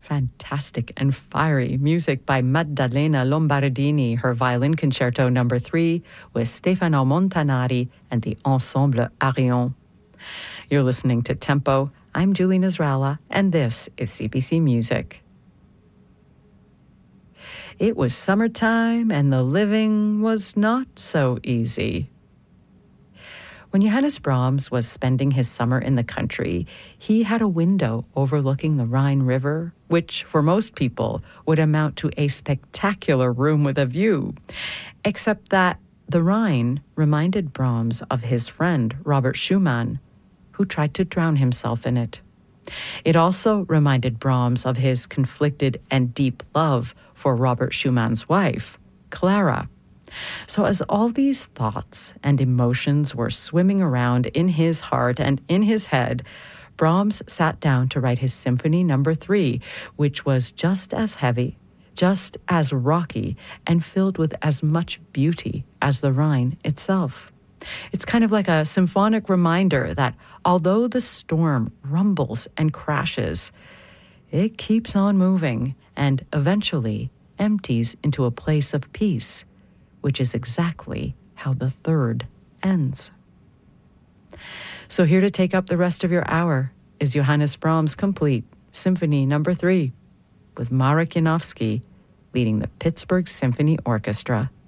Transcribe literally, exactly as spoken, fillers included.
fantastic and fiery music by Maddalena Lombardini, her violin concerto number three with Stefano Montanari and the Ensemble Arion. You're listening to Tempo. I'm Julie Nasrallah, and this is C B C Music. It was summertime, and the living was not so easy. When Johannes Brahms was spending his summer in the country, he had a window overlooking the Rhine River, which for most people would amount to a spectacular room with a view, except that the Rhine reminded Brahms of his friend Robert Schumann, who tried to drown himself in it. It also reminded Brahms of his conflicted and deep love for Robert Schumann's wife, Clara. So as all these thoughts and emotions were swimming around in his heart and in his head, Brahms sat down to write his Symphony Number Three, which was just as heavy, just as rocky, and filled with as much beauty as the Rhine itself. It's kind of like a symphonic reminder that although the storm rumbles and crashes, it keeps on moving and eventually empties into a place of peace, which is exactly how the third ends. So here to take up the rest of your hour is Johannes Brahms' complete Symphony Number Three, with Marek Janowski leading the Pittsburgh Symphony Orchestra.